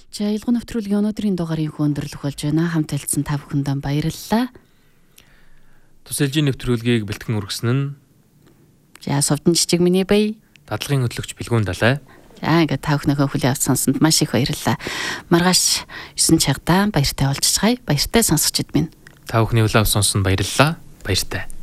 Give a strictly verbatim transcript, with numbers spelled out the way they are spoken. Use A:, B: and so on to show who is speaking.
A: За ялгуу нэвтрүүлгийн өнөөдрийн дугаарыг өндөрлөх болж байна. Хамт хэлсэн та бүхэндээ баярлалаа.
B: Тусэлжийн нэвтрүүлгийг бэлтгэн үргэсэн нь
A: За совдон жижиг миний бай.
B: Дадлагын хөтлөгч Бэлгүүн Далай.
A: За ингээд та бүхнийхээ хүлээ авч сонсонд маш их баярлалаа. Маргааш есөн цагтаа баяртай уулзцгаая. Баяртай сонсогчид минь.
B: Та бүхний хүлээ авч сонсонд баярлалаа. Баяртай.